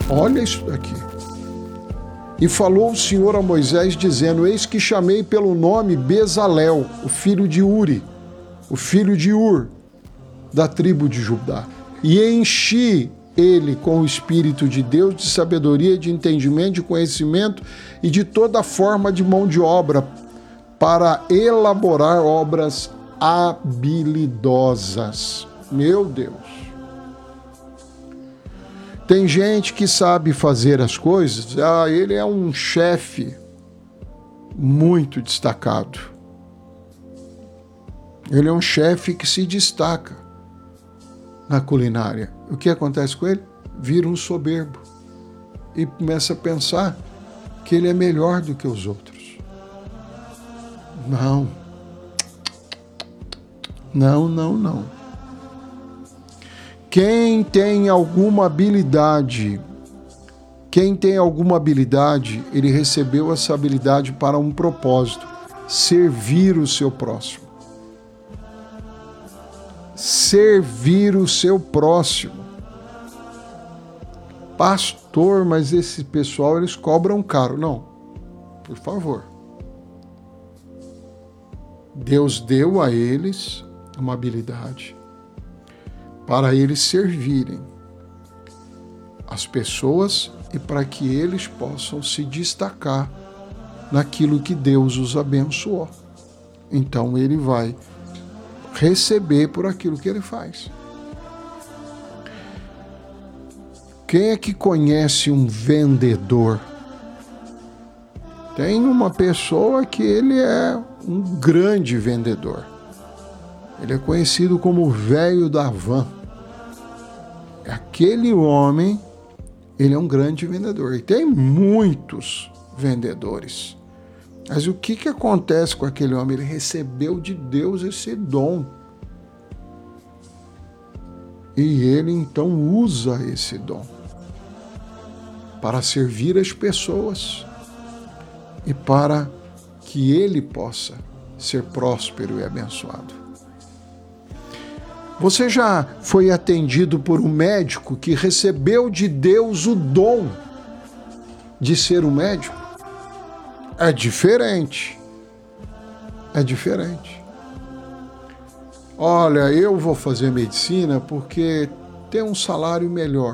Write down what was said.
Olha isso daqui. E falou o Senhor a Moisés, dizendo: eis que chamei pelo nome Bezalel, o filho de Uri, o filho de Ur, da tribo de Judá, e enchi ele com o Espírito de Deus, de sabedoria, de entendimento, de conhecimento e de toda forma de mão de obra, para elaborar obras habilidosas. Meu Deus! Tem gente que sabe fazer as coisas, ele é um chefe muito destacado. Ele é um chefe que se destaca na culinária. O que acontece com ele? Vira um soberbo e começa a pensar que ele é melhor do que os outros. Não. Não, não, não. Quem tem alguma habilidade, ele recebeu essa habilidade para um propósito: servir o seu próximo. Servir o seu próximo. Pastor, mas esse pessoal, eles cobram caro. Não, por favor. Deus deu a eles uma habilidade para eles servirem as pessoas e para que eles possam se destacar naquilo que Deus os abençoou. Então ele vai receber por aquilo que ele faz. Quem é que conhece um vendedor? Tem uma pessoa que ele é um grande vendedor. Ele é conhecido como o velho da van. Aquele homem, ele é um grande vendedor. E tem muitos vendedores. Mas o que acontece com aquele homem? Ele recebeu de Deus esse dom. E ele então usa esse dom para servir as pessoas e para que ele possa ser próspero e abençoado. Você já foi atendido por um médico que recebeu de Deus o dom de ser um médico? É diferente. É diferente. Olha, eu vou fazer medicina porque tem um salário melhor.